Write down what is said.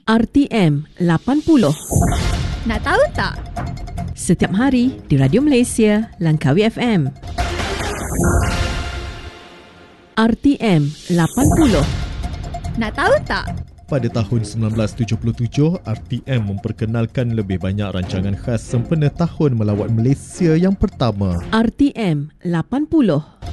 RTM 80. Nak tahu tak? Setiap hari di Radio Malaysia, Langkawi FM. RTM 80. Nak tahu tak? Pada tahun 1977, RTM memperkenalkan lebih banyak rancangan khas sempena tahun melawat Malaysia yang pertama. RTM 80.